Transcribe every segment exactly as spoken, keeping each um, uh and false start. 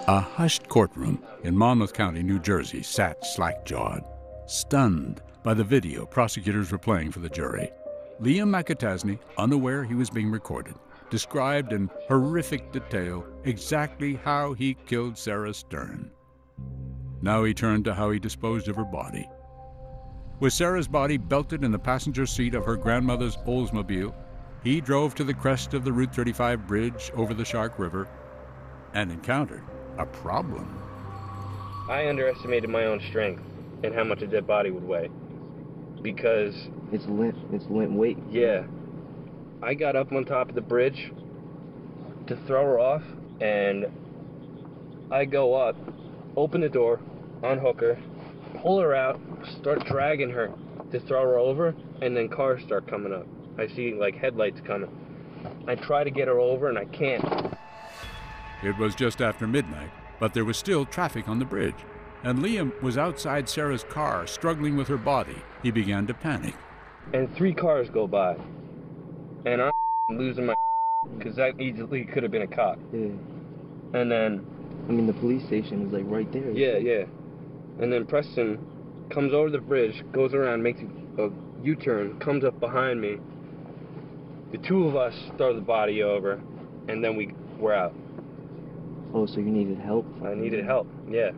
A hushed courtroom in Monmouth County, New Jersey, sat slack-jawed, stunned by the video prosecutors were playing for the jury. Liam McAtasney, unaware he was being recorded, described in horrific detail exactly how he killed Sarah Stern. Now he turned to how he disposed of her body. With Sarah's body belted in the passenger seat of her grandmother's Oldsmobile, he drove to the crest of the Route thirty-five bridge over the Shark River and encountered a problem. I underestimated my own strength and how much a dead body would weigh. Because... It's limp. It's limp weight. Yeah. I got up on top of the bridge to throw her off, and I go up, open the door, unhook her, pull her out, start dragging her to throw her over, and then cars start coming up. I see, like, headlights coming. I try to get her over, and I can't. It was just after midnight, but there was still traffic on the bridge, and Liam was outside Sarah's car, struggling with her body. He began to panic. And three cars go by, and I'm losing my because that easily could have been a cop. Yeah. And then... I mean, the police station is, like, right there. Yeah, yeah. And then Preston comes over the bridge, goes around, makes a U-turn, comes up behind me. The two of us throw the body over, and then we were out. Oh, so you needed help? I needed help, yeah.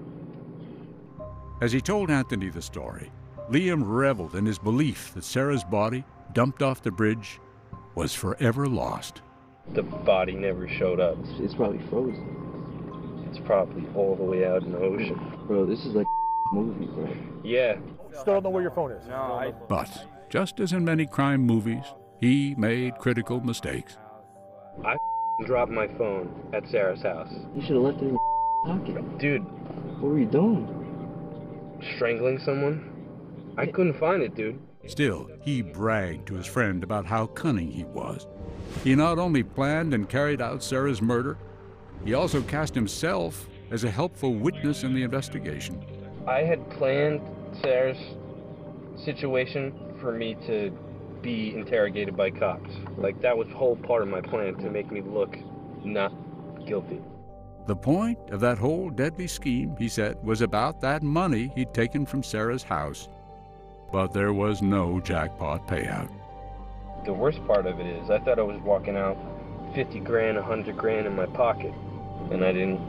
As he told Anthony the story, Liam reveled in his belief that Sarah's body, dumped off the bridge, was forever lost. The body never showed up. It's, it's probably frozen. It's probably all the way out in the ocean. Bro, this is like a movie, bro. Yeah. Still don't know where your phone is. No, I... But, just as in many crime movies, he made critical mistakes. I dropped my phone at Sarah's house. You should have left it in your pocket. Dude. What were you doing? Strangling someone? I couldn't find it, dude. Still, he bragged to his friend about how cunning he was. He not only planned and carried out Sarah's murder, he also cast himself as a helpful witness in the investigation. I had planned Sarah's situation for me to be interrogated by cops. Like, that was the whole part of my plan, to make me look not guilty. The point of that whole deadly scheme, he said, was about that money he'd taken from Sarah's house. But there was no jackpot payout. The worst part of it is, I thought I was walking out fifty grand, a hundred grand in my pocket, and I didn't,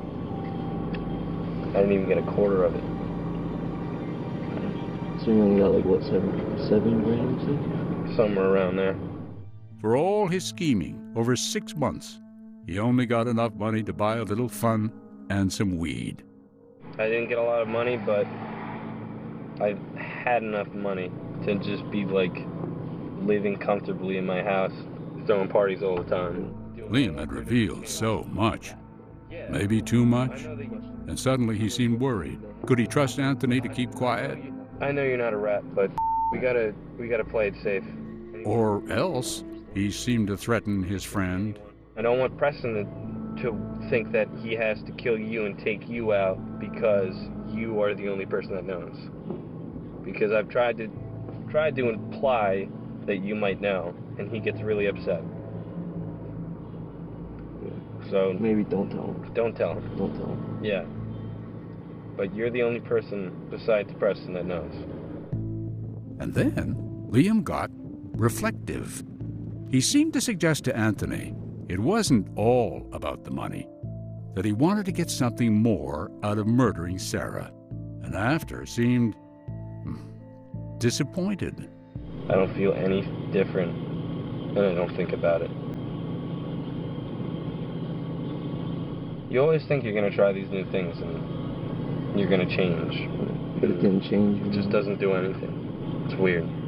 I didn't even get a quarter of it. So you only got like, what, seven, seven grand or something? Somewhere around there. For all his scheming, over six months, he only got enough money to buy a little fun and some weed. I didn't get a lot of money, but I had enough money to just be, like, living comfortably in my house, throwing parties all the time. Liam had revealed so much, maybe too much, and suddenly he seemed worried. Could he trust Anthony to keep quiet? I know you're not a rat, but we gotta, we gotta play it safe. Or else, he seemed to threaten his friend. I don't want Preston to, to think that he has to kill you and take you out because you are the only person that knows. Because I've tried to, tried to imply that you might know, and he gets really upset. So maybe don't tell him. Don't tell him. Don't tell him. Yeah. But you're the only person besides Preston that knows. And then Liam got reflective. He seemed to suggest to Anthony it wasn't all about the money, that he wanted to get something more out of murdering Sarah, and after seemed disappointed. I don't feel any different, and I don't think about it. You always think you're going to try these new things, and you're going to change. But it didn't change. It just doesn't do anything. It's weird.